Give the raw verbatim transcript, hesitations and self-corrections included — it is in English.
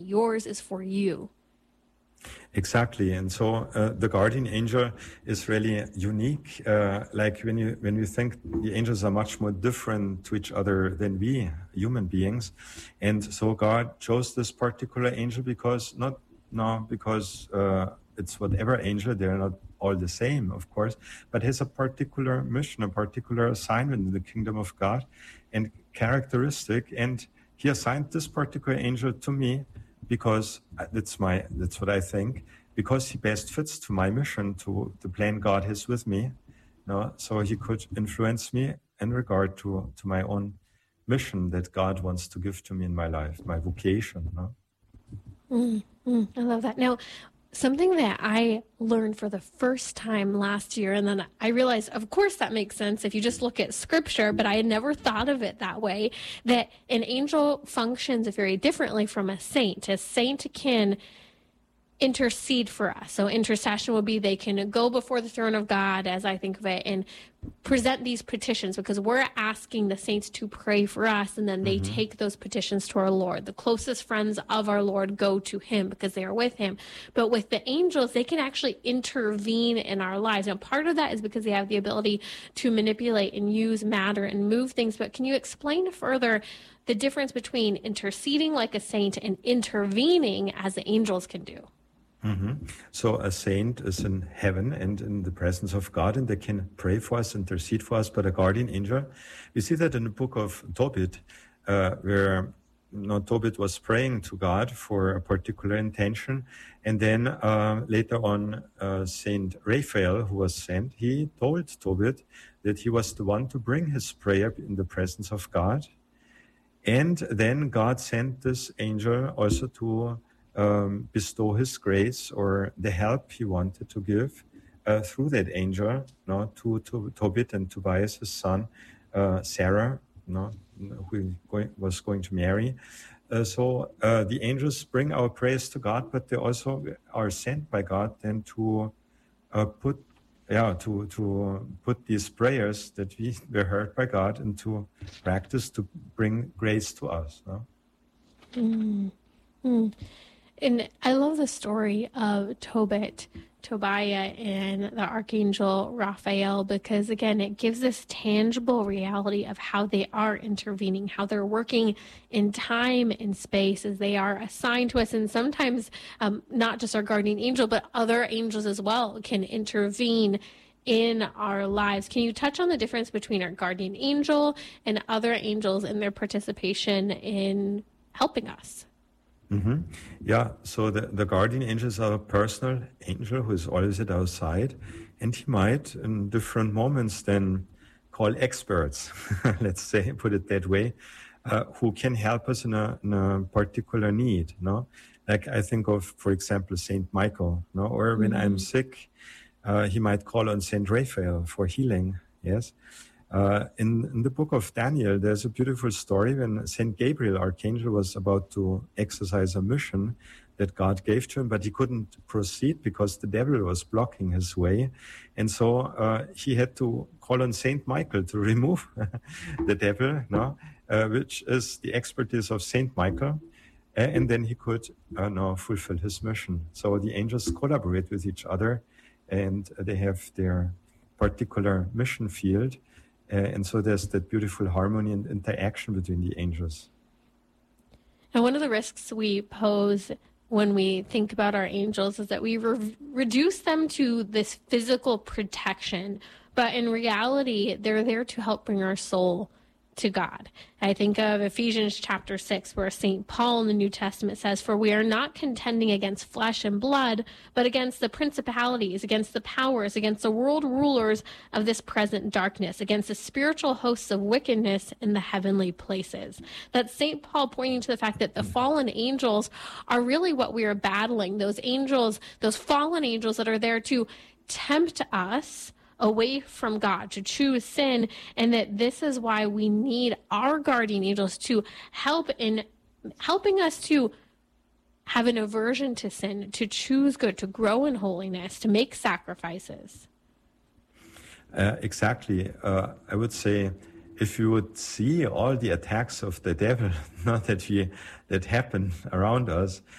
yours is for you. Exactly, and so uh, the guardian angel is really unique. Uh, like when you when you think the angels are much more different to each other than we human beings, and so God chose this particular angel because not no because uh, it's whatever angel, they're not all the same, of course, but has a particular mission, a particular assignment in the kingdom of God, and characteristic. And He assigned this particular angel to me, because that's my that's what I think, because he best fits to my mission, to the plan God has with me, no, so he could influence me in regard to to my own mission that God wants to give to me in my life, my vocation. No? Mm, mm, I love that. Now, something that I learned for the first time last year, and then I realized, of course, that makes sense if you just look at scripture, but I had never thought of it that way, that an angel functions very differently from a saint. A saint can intercede for us. So intercession would be they can go before the throne of God, as I think of it, and present these petitions, because we're asking the saints to pray for us, and then they mm-hmm. take those petitions to our Lord. The closest friends of our Lord go to him because they are with him. But with the angels, they can actually intervene in our lives. Now, part of that is because they have the ability to manipulate and use matter and move things. But can you explain further the difference between interceding like a saint and intervening as the angels can do? Mm-hmm. So a saint is in heaven and in the presence of God, and they can pray for us, intercede for us. But a guardian angel, we see that in the book of Tobit, uh, where you know, Tobit was praying to God for a particular intention, and then uh, later on, uh, Saint Raphael, who was sent, he told Tobit that he was the one to bring his prayer in the presence of God, and then God sent this angel also to Um, bestow his grace or the help he wanted to give uh, through that angel, no, to, to Tobit and Tobias, his son, uh, Sarah, no, who going, was going to marry. Uh, so uh, the angels bring our prayers to God, but they also are sent by God then to uh, put, yeah, to to put these prayers that we were heard by God into practice to bring grace to us. No? Mm. Mm. And I love the story of Tobit, Tobiah, and the Archangel Raphael, because, again, it gives this tangible reality of how they are intervening, how they're working in time and space as they are assigned to us. And sometimes um, not just our guardian angel, but other angels as well can intervene in our lives. Can you touch on the difference between our guardian angel and other angels and their participation in helping us? Mm-hmm. Yeah, so the, the guardian angel is our personal angel who is always at our side, and he might, in different moments, then call experts, let's say, put it that way, uh, who can help us in a, in a particular need, no? Like I think of, for example, Saint Michael, no? Or when mm-hmm. I'm sick, uh, he might call on Saint Raphael for healing, yes? Uh, in, in the book of Daniel, there's a beautiful story when Saint Gabriel, Archangel, was about to exercise a mission that God gave to him, but he couldn't proceed because the devil was blocking his way. And so uh, he had to call on Saint Michael to remove the devil, no? uh, which is the expertise of Saint Michael. Uh, and then he could uh, now fulfill his mission. So the angels collaborate with each other, and they have their particular mission field. Uh, and so there's that beautiful harmony and interaction between the angels. And one of the risks we pose when we think about our angels is that we re- reduce them to this physical protection. But in reality, they're there to help bring our soul to God. I think of Ephesians chapter six, where Saint Paul in the New Testament says, "For we are not contending against flesh and blood, but against the principalities, against the powers, against the world rulers of this present darkness, against the spiritual hosts of wickedness in the heavenly places." That's Saint Paul pointing to the fact that the fallen angels are really what we are battling. Those angels, those fallen angels that are there to tempt us away from God, to choose sin, and that this is why we need our guardian angels to help in helping us to have an aversion to sin, to choose good, to grow in holiness, to make sacrifices. Uh, exactly. Uh, I would say, if you would see all the attacks of the devil, not that we that happen around us,